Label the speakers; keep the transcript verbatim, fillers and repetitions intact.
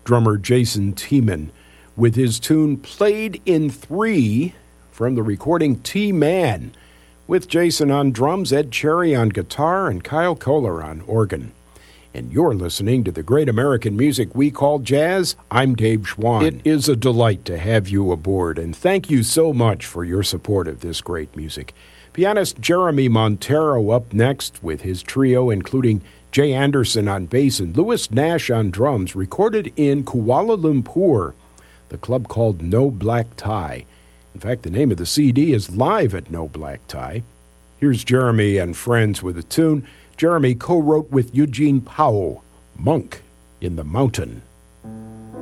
Speaker 1: drummer Jason Tiemann with his tune Played in Three from the recording T-Man, with Jason on drums, Ed Cherry on guitar, and Kyle Kohler on organ. And you're listening to the great American music we call jazz. I'm Dave Schwann. It is a delight to have you aboard, and thank you so much for your support of this great music. Pianist Jeremy Montero up next with his trio, including Jay Anderson on bass and Louis Nash on drums, recorded in Kuala Lumpur, the club called No Black Tie. In fact, the name of the C D is Live at No Black Tie. Here's Jeremy and friends with a tune Jeremy co-wrote with Eugene Powell, Monk in the Mountain.